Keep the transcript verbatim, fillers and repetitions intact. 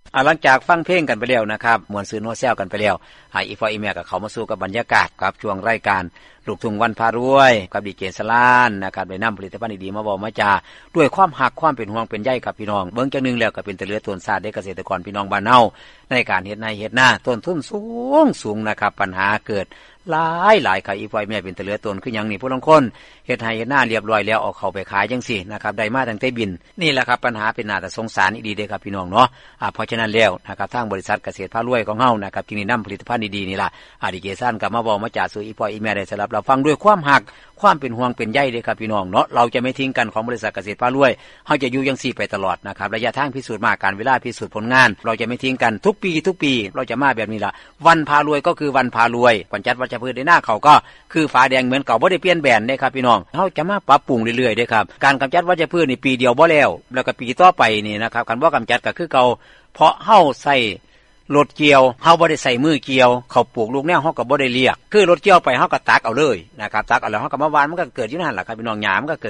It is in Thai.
หลังจากฟังเพลงกันไปแล้วนะครับมวนซื้อโนแซวกันไปแล้วให้อีฟออีแม่กับเขามาสู่กับบรรยากาศกับช่วงรายการลูกทุ่งวันพารวยกับดีเจสลานนะครับได้นำผลิตภัณฑ์ดีๆมาบอกมาจาด้วยความหักความเป็นห่วงเป็นใยกับพี่น้องเบิ่งจังนึงแล้วก็เป็นตะเลือต้นซาดเด็กเกษตรกรพี่น้องบ้านเฮาในการเฮ็ดนาเฮ็ดนาต้นทุนสูงสูงนะครับปัญหาเกิดหลายหลายค่ะอีฟออีแม่เป็นตะเลือต้นคือหยังนี่ผู้ลางคนเฮ็ดให้เฮ็ดนาเรียบร้อยแล้วเอาเข้าไปขายจังซี่นะครับได้มาตั้งแต่บินนี่แหละครับปัญหาเป็นหน้าแต่สงสารอีดีเด้อครับพี่น้องเนาะอ่าเพราะฉะนั้นแล้วนะครับทางบริษัทเกษตรพารวยของเฮานะครับจึงได้นำผลิตภัณฑ์ดีๆนี่ล่ะอาดิเกซันกลับมาบอกมาจ่าสู่อีพ่ออีแม่ได้สำหรับเราฟังด้วยความหักความเป็นห่วงเป็นใยเด้อครับพี่น้องเนาะเราจะไม่ทิ้งกันของบริษัทเกษตรพารวยเฮาจะอยู่จังซี่ไปตลอดนะครับระยะทางพิสูจน์มาการเวลาพิสูจน์ผลงานเราจะไม่ทิ้งกันทุกปีทุกปีเราจะมาแบบนี้ล่ะวันพารวยก็คือวันพารวยกำจัดวัชพืชในหน้าเขาก็คือฝาแดงเหมือนเก่าบ่ได้เปลี่ยนแบรนด์เด้ครับพี่น้องเฮาจะมาปรับปรุงเรื่อยๆเด้ครับการกำจัดวัชพืชนี่ปีเดียวบ่แล้วแล้วก็ปีต่อไปนี่นะครับคันบ่กำจัดก็คือเก่าเพราะเฮาใส่รถเกี่ยวเฮาบ่ได้ใส่มือเกี่ยวเขาปลูกลูกแนวเฮาก็บ่ได้เลียกคือรถเกี่ยวไปเฮาก็ตักเอาเลยนะครับตักเอาแล้วเฮาก็มาหว่านมันก็เกิดอยู่นั่นล่ะครับพี่น้องหญ้ามันก็